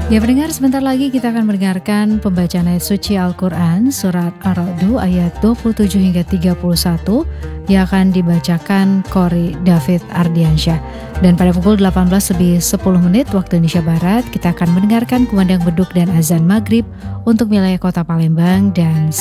Ya pendengar, sebentar lagi kita akan mendengarkan pembacaan ayat suci Al-Quran surat Ar-Ra'd ayat 27 hingga 31 yang akan dibacakan Kori David Ardiansyah. Dan pada pukul 18 lebih 10 menit waktu Indonesia Barat kita akan mendengarkan kumandang beduk dan azan maghrib untuk wilayah kota Palembang dan